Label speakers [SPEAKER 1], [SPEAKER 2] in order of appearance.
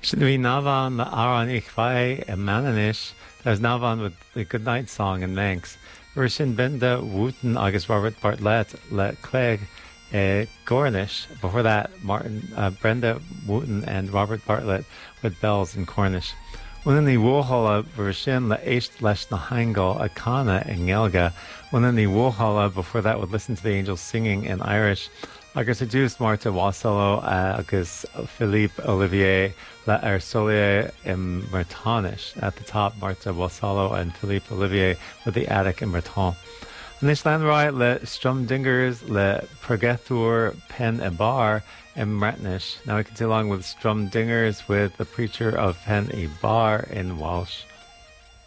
[SPEAKER 1] Shouldn't be Navan the Aran Ichvai and Mananish. There's Navan with the Goodnight Song and Manx. Rishin Benda Wooten August Robert Bartlett Let Clegg Gornish. Before that, Martin Brenda Wooten and Robert Bartlett with Bells in Cornish. One in the Woolholla Rishin Le East Lesh Nahangal Akana and Gelga. One in the Woolholla before that would listen to the angels singing in Irish. Agus seduced Marta Wasolo agus Philippe Olivier La Ersolier in Mertonish. At the top, Marta Wasolo and Philippe Olivier with the attic in Merton. Nish Landroy Le Strumdingers Le Purgathur Pen e Bar in Martinish. Now we continue along with Strumdingers with the preacher of Pen e Bar in Walsh.